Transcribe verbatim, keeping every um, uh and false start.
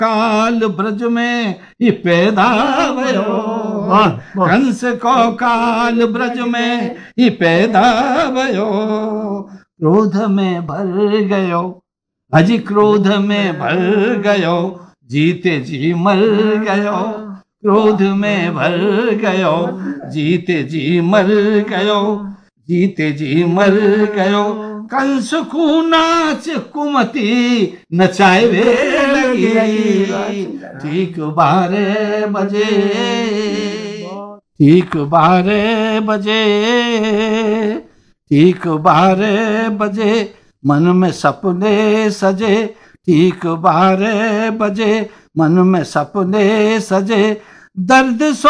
काल ब्रज में ही पैदा भयो, कंस को काल ब्रज में ही पैदा भयो, क्रोध में भर गयो, अजी क्रोध में भर गयो, जीते जी मर गयो, क्रोध में भर गयो, जीते जी मर गयो, जीते जी मर गयो, कंस को नाच कुमति नचाए वे लगी, ठीक बारह बजे, ठीक बारह बजे, ठीक बारह बजे, मन में सपने सजे, ठीक बारह बजे, मन में सपने सजे, दर्द